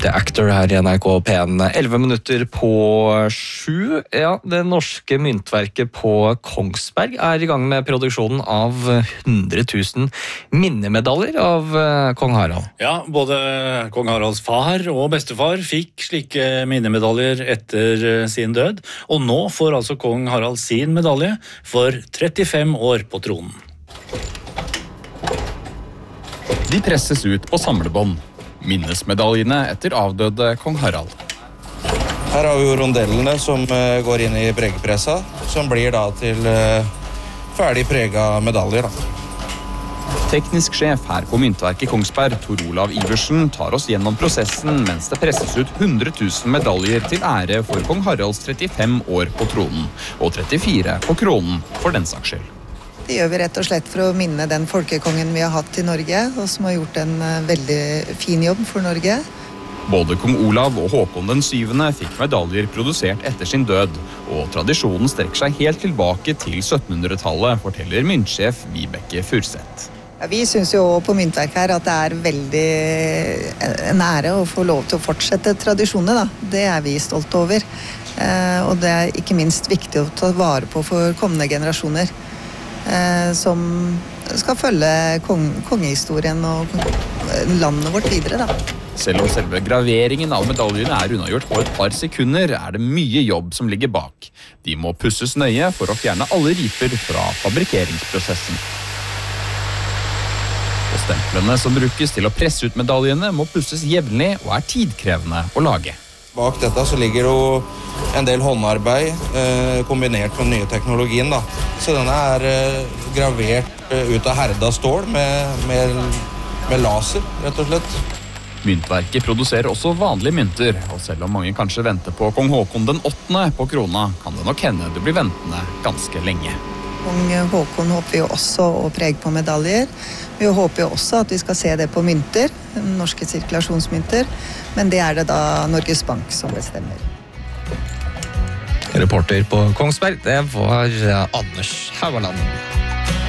The Actor her i NRK P1, 11 minutter på 7. Ja, det norske myntverket på Kongsberg i gang med produksjonen av 100 000 minnemedaljer av kong Harald. Ja, både kong Haralds far og bestefar fikk slike minnemedaljer etter sin død, og nå får altså kong Harald sin medalje for 35 år på tronen. De presses ut på samlebånd. Minnesmedaljene etter avdøde kong Harald. Her har vi jo rondellene som går inn i pregepressa, som blir da til ferdig prega medaljer. Teknisk sjef her på myntverket Kongsberg, Tor Olav Iversen, tar oss gjennom prosessen mens det presses ut 100 000 medaljer til ære for kong Haralds 35 år på tronen, og 34 på kronen for den saks skyld. Det gjør vi rett og slett for å minne den folkekongen vi har hatt i Norge, og som har gjort en veldig fin jobb for Norge. Både kong Olav og Håkon den 7. fikk medaljer produsert etter sin død, og tradisjonen strekker seg helt tilbake til 1700-tallet, forteller myntsjef Vibeke Furseth. Ja, vi synes jo på myntverket her at det veldig en ære å få lov til å fortsette tradisjonene. Det vi stolt over, og det ikke minst viktig å ta vare på for kommende generasjoner. Som skal følge kongehistorien og landet vårt videre. Selv om selve graveringen av medaljene unnagjort på et par sekunder, det mye jobb som ligger bak. De må pusses nøye for å fjerne alle riper fra fabrikkeringsprosessen. Og stemplene som brukes til å presse ut medaljene må pusses jevnlig og tidkrevende å lage. Bak dette så ligger jo en del håndarbeid kombinert med den nye teknologien. Så denne gravert ut av herda stål med laser, rett og slett. Myntverket produserer også vanlige mynter, og selv om mange kanskje venter på kong Håkon den 8. på krona, kan det nok hende det blir ventende ganske lenge. Kong Håkon håper vi jo også å prege på medaljer. Vi håper jo også at vi skal se det på mynter, norske sirkulasjonsmynter, men det det da Norges Bank som bestemmer. Reporter på Kongsberg, det var Anders Haugaland.